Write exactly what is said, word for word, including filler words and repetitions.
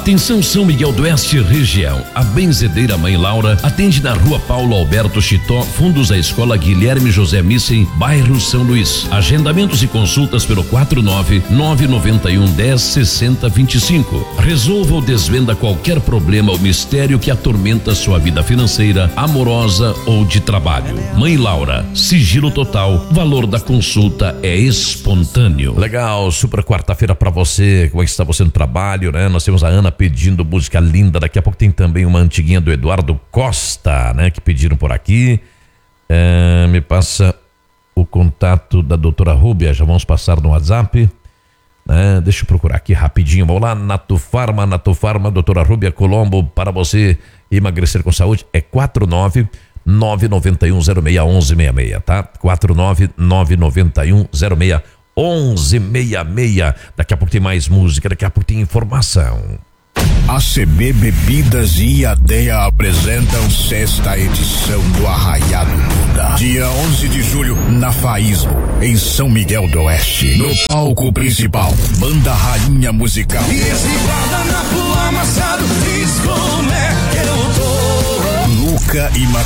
Atenção São Miguel do Oeste região. A benzedeira Mãe Laura atende na rua Paulo Alberto Chitó, fundos à escola Guilherme José Missen, bairro São Luís. Agendamentos e consultas pelo quatro nove nove nove um dez sessenta vinte e cinco. Resolva ou desvenda qualquer problema ou mistério que atormenta sua vida financeira, amorosa ou de trabalho. Mãe Laura, sigilo total, valor da consulta é espontâneo. Legal, super quarta-feira pra você. Como é que está você no trabalho, né? Nós temos a Ana pedindo música linda. Daqui a pouco tem também uma antiguinha do Eduardo Costa, né? Que pediram por aqui. É, me passa o contato da doutora Rúbia, já vamos passar no WhatsApp. Né? Deixa eu procurar aqui rapidinho. Vamos lá, Natufarma, Natufarma, doutora Rúbia Colombo, para você emagrecer com saúde. É quatro nove nove nove um zero seis um um seis seis, tá? quatro nove nove nove um zero seis um um seis seis. Daqui a pouco tem mais música, daqui a pouco tem informação. A C B Bebidas e a D E A apresentam sexta edição do Arraiado Buda. Dia onze de julho, na Faísmo, em São Miguel do Oeste. No palco principal, Banda Rainha Musical. E esse guardanapo amassado diz como é que eu tô. Luca e